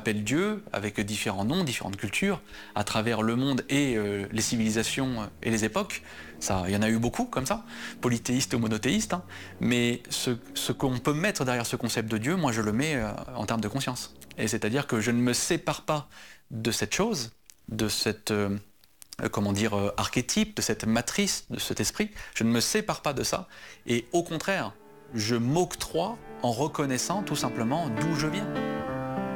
appelle Dieu, avec différents noms, différentes cultures, à travers le monde et les civilisations et les époques. Ça, il y en a eu beaucoup comme ça, polythéistes ou monothéistes, hein. Mais ce qu'on peut mettre derrière ce concept de Dieu, moi je le mets en termes de conscience. Et c'est-à-dire que je ne me sépare pas de cette chose, de cette archétype, de cette matrice, de cet esprit. Je ne me sépare pas de ça. Et au contraire, je m'octroie en reconnaissant tout simplement d'où je viens.